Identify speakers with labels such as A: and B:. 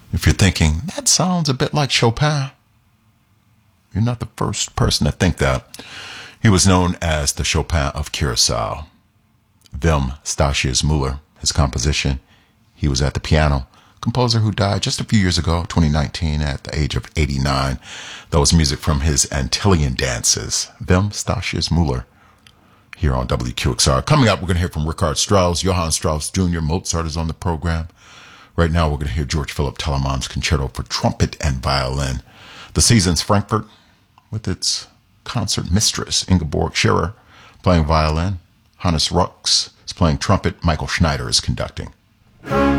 A: If you're thinking, that sounds a bit like Chopin, you're not the first person to think that. He was known as the Chopin of Curacao. Wim Statius Müller, his composition, he was at the piano. Composer who died just a few years ago, 2019, at the age of 89. That was music from his Antillean dances. Wim Statius Müller, here on WQXR. Coming up, we're going to hear from Richard Strauss, Johann Strauss Jr., Mozart is on the program. Right now, we're going to hear George Philipp Telemann's Concerto for Trumpet and Violin. The Seasons Frankfurt, with its concert mistress, Ingeborg Scherer, playing violin. Hannes Rux is playing trumpet. Michael Schneider is conducting.